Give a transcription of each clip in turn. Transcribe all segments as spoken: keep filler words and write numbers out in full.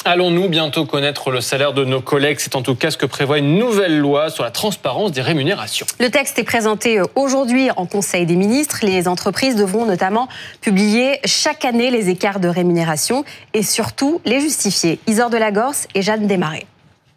Allons-nous bientôt connaître le salaire de nos collègues ? C'est en tout cas ce que prévoit une nouvelle loi sur la transparence des rémunérations. Le texte est présenté aujourd'hui en Conseil des ministres. Les entreprises devront notamment publier chaque année les écarts de rémunération et surtout les justifier. Isor Delagorce et Jeanne Desmarais.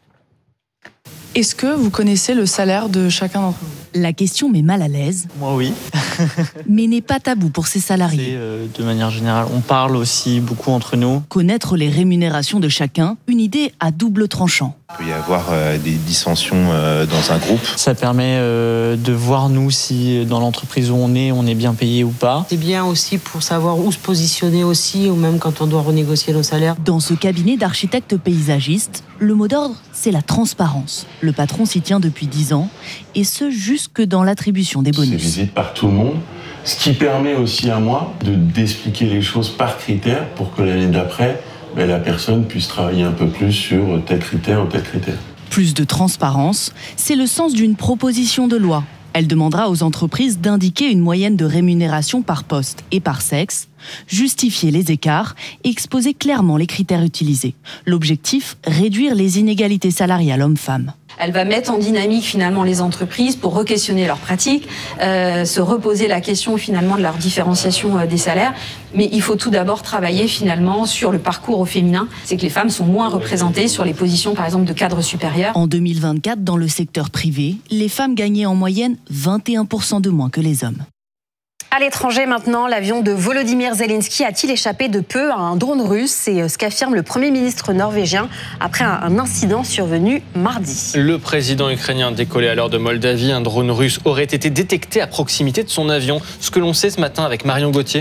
Est-ce que vous connaissez le salaire de chacun d'entre vous ? La question met mal à l'aise. Moi, oui. Mais n'est pas tabou pour ses salariés. Euh, de manière générale, on parle aussi beaucoup entre nous. Connaître les rémunérations de chacun, une idée à double tranchant. Il peut y avoir euh, des dissensions euh, dans un groupe. Ça permet euh, de voir, nous, si dans l'entreprise où on est, on est bien payé ou pas. C'est bien aussi pour savoir où se positionner aussi, ou même quand on doit renégocier nos salaires. Dans ce cabinet d'architectes paysagistes, le mot d'ordre, c'est la transparence. Le patron s'y tient depuis dix ans, et ce jusque dans l'attribution des bonus. C'est visé par tout le monde, ce qui permet aussi à moi de d'expliquer les choses par critère pour que l'année d'après, ben, la personne puisse travailler un peu plus sur tel critère ou tel critère. Plus de transparence, c'est le sens d'une proposition de loi. Elle demandera aux entreprises d'indiquer une moyenne de rémunération par poste et par sexe, justifier les écarts et exposer clairement les critères utilisés. L'objectif, réduire les inégalités salariales hommes-femmes. Elle va mettre en dynamique finalement les entreprises pour re-questionner leurs pratiques, euh, se reposer la question finalement de leur différenciation euh, des salaires. Mais il faut tout d'abord travailler finalement sur le parcours au féminin. C'est que les femmes sont moins représentées sur les positions par exemple de cadres supérieurs. En deux mille vingt-quatre, dans le secteur privé, les femmes gagnaient en moyenne vingt et un pour cent de moins que les hommes. À l'étranger maintenant, l'avion de Volodymyr Zelensky a-t-il échappé de peu à un drone russe ? C'est ce qu'affirme le Premier ministre norvégien après un incident survenu mardi. Le président ukrainien décollé à l'heure de Moldavie, un drone russe aurait été détecté à proximité de son avion. Ce que l'on sait ce matin avec Marion Gauthier.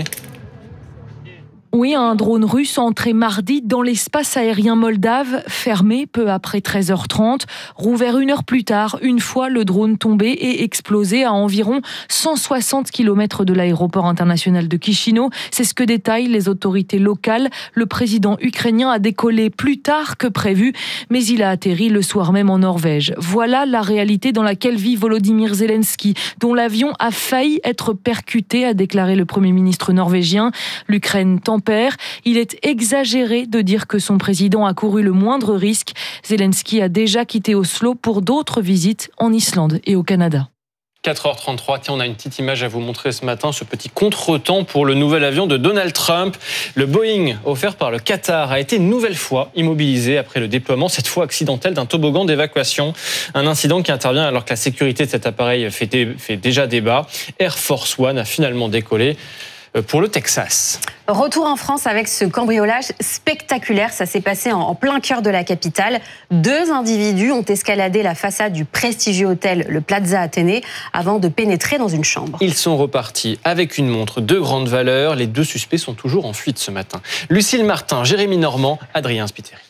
Oui, un drone russe entré mardi dans l'espace aérien moldave, fermé peu après treize heures trente, rouvert une heure plus tard, une fois le drone tombé et explosé à environ cent soixante kilomètres de l'aéroport international de Chisinau. C'est ce que détaillent les autorités locales. Le président ukrainien a décollé plus tard que prévu, mais il a atterri le soir même en Norvège. Voilà la réalité dans laquelle vit Volodymyr Zelensky, dont l'avion a failli être percuté, a déclaré le Premier ministre norvégien. L'Ukraine tempère. Il est exagéré de dire que son président a couru le moindre risque. Zelensky a déjà quitté Oslo pour d'autres visites en Islande et au Canada. quatre heures trente-trois, tiens, on a une petite image à vous montrer ce matin, ce petit contretemps pour le nouvel avion de Donald Trump. Le Boeing, offert par le Qatar, a été une nouvelle fois immobilisé après le déploiement, cette fois accidentel, d'un toboggan d'évacuation. Un incident qui intervient alors que la sécurité de cet appareil fait, dé- fait déjà débat. Air Force One a finalement décollé pour le Texas. Retour en France avec ce cambriolage spectaculaire. Ça s'est passé en plein cœur de la capitale. Deux individus ont escaladé la façade du prestigieux hôtel le Plaza Athénée avant de pénétrer dans une chambre. Ils sont repartis avec une montre de grande valeur. Les deux suspects sont toujours en fuite ce matin. Lucille Martin, Jérémy Normand, Adrien Spiteri.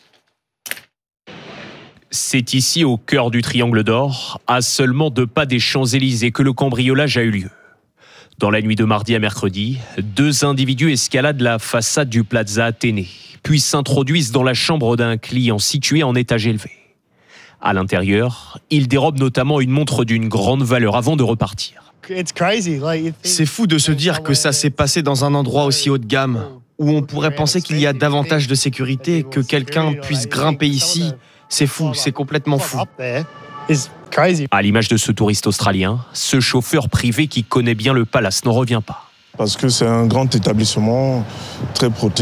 C'est ici, au cœur du Triangle d'Or, à seulement deux pas des Champs-Élysées, que le cambriolage a eu lieu. Dans la nuit de mardi à mercredi, deux individus escaladent la façade du Plaza Athénée, puis s'introduisent dans la chambre d'un client situé en étage élevé. À l'intérieur, ils dérobent notamment une montre d'une grande valeur avant de repartir. C'est fou de se dire que ça s'est passé dans un endroit aussi haut de gamme, où on pourrait penser qu'il y a davantage de sécurité, que quelqu'un puisse grimper ici. C'est fou, c'est complètement fou. À l'image de ce touriste australien, ce chauffeur privé qui connaît bien le palace n'en revient pas. Parce que c'est un grand établissement très protégé.